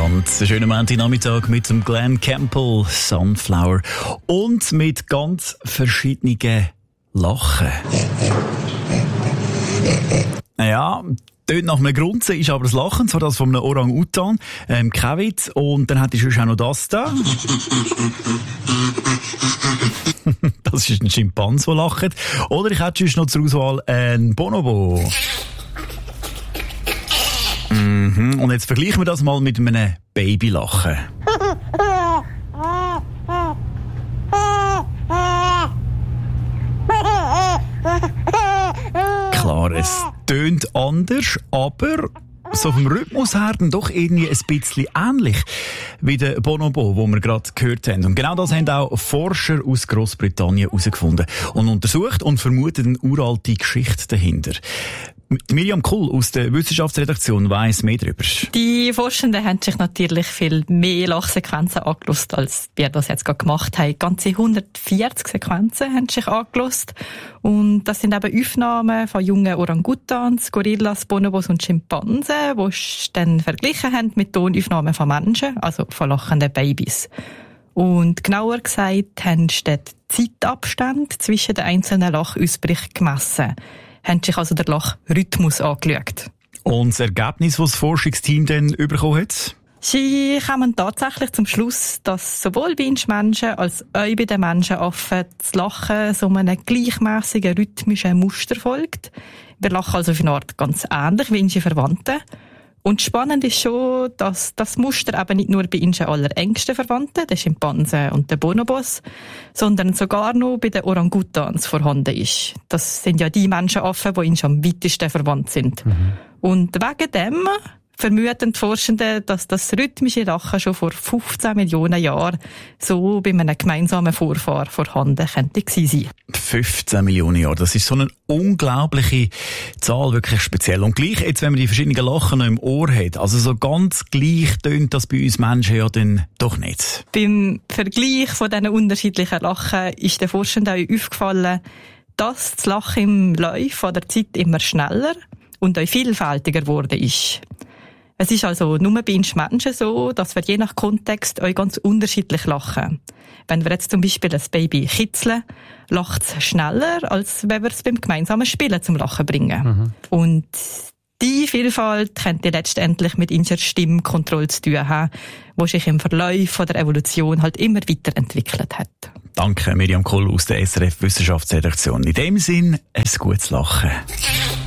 miteinander. Einen schönen Montagnachmittag mit dem Glenn Campbell, Sunflower und mit ganz verschiedenen Lachen. Ja, tönt nach einem Grunzen, ist aber das Lachen, zwar das von einem Orang-Utan, Kevin, und dann hättest du auch noch das da. Das ist ein Schimpanse, der lacht. Oder ich hätte noch zur Auswahl einen Bonobo. Und jetzt vergleichen wir das mal mit einem Babylachen. Klar, es tönt anders, aber so vom Rhythmus her dann doch irgendwie ein bisschen ähnlich wie der Bonobo, den wir gerade gehört haben. Und genau das haben auch Forscher aus Grossbritannien herausgefunden und untersucht und vermuten eine uralte Geschichte dahinter. Miriam Kull aus der Wissenschaftsredaktion weiss mehr darüber. Die Forschenden haben sich natürlich viel mehr Lachsequenzen angeschaut, als wir das jetzt gerade gemacht haben. Ganze 140 Sequenzen haben sich angeschaut. Und das sind eben Aufnahmen von jungen Orangutans, Gorillas, Bonobos und Schimpansen, die dann verglichen haben mit Tonaufnahmen von Menschen, also von lachenden Babys. Und genauer gesagt haben sie den Zeitabstand zwischen den einzelnen Lachausbrüchen gemessen. Haben sich also den Lachrhythmus angeschaut. Und das Ergebnis, das das Forschungsteam dann bekommen hat? Sie kommen tatsächlich zum Schluss, dass sowohl bei uns Menschen als auch bei den Menschenaffen das Lachen so einem gleichmässigen rhythmischen Muster folgt. Wir lachen also auf eine Art ganz ähnlich wie unsere Verwandten. Und spannend ist schon, dass das Muster eben nicht nur bei unseren allerengsten Verwandten, den Schimpansen und den Bonobos, sondern sogar noch bei den Orangutans vorhanden ist. Das sind ja die Menschenaffen, die uns am weitesten verwandt sind. Und wegen dem vermuten die Forschenden, dass das rhythmische Lachen schon vor 15 Millionen Jahren so bei einem gemeinsamen Vorfahr vorhanden könnte gewesen sein. 15 Millionen Jahre, das ist so eine unglaubliche Zahl, wirklich speziell. Und gleich, jetzt, wenn man die verschiedenen Lachen noch im Ohr hat, also so ganz gleich tönt das bei uns Menschen ja dann doch nicht. Beim Vergleich von diesen unterschiedlichen Lachen ist den Forschenden auch aufgefallen, dass das Lachen im Laufe der Zeit immer schneller und auch vielfältiger geworden ist. Es ist also nur bei uns Menschen so, dass wir je nach Kontext auch ganz unterschiedlich lachen. Wenn wir jetzt zum Beispiel ein Baby kitzeln, lacht es schneller, als wenn wir es beim gemeinsamen Spielen zum Lachen bringen. Und die Vielfalt könnte letztendlich mit unserer Stimmkontrolle zu tun haben, die sich im Verlauf der Evolution halt immer weiterentwickelt hat. Danke, Miriam Kohl aus der SRF Wissenschaftsredaktion. In dem Sinn, ein gutes Lachen.